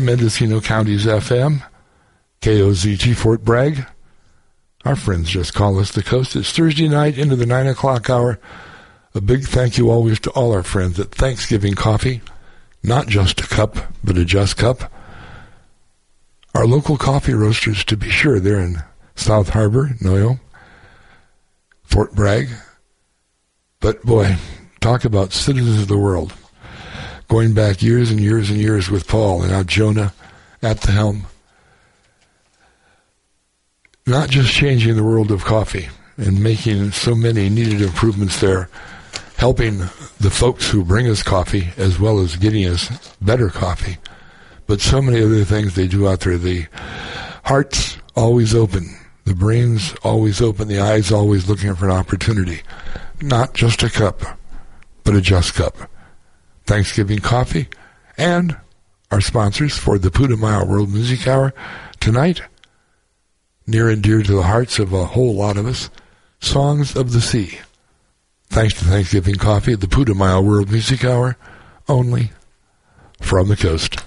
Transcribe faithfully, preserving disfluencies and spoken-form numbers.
Mendocino County's F M, K O Z T Fort Bragg. Our friends just call us the Coast. It's Thursday night into the nine o'clock hour. A big thank you always to all our friends at Thanksgiving Coffee. Not just a cup, but a just cup. Our local coffee roasters, to be sure, they're in South Harbor, Noyo, Fort Bragg. But boy, talk about citizens of the world. Going back years and years and years with Paul and now Jonah at the helm. Not just changing the world of coffee and making so many needed improvements there, helping the folks who bring us coffee as well as getting us better coffee, but so many other things they do out there. The heart's always open, the brain's always open, the eyes always looking for an opportunity. Not just a cup, but a just cup. Thanksgiving Coffee and our sponsors for the Putumayo World Music Hour tonight, near and dear to the hearts of a whole lot of us, Songs of the Sea. Thanks to Thanksgiving Coffee, the Putumayo World Music Hour, only from the coast.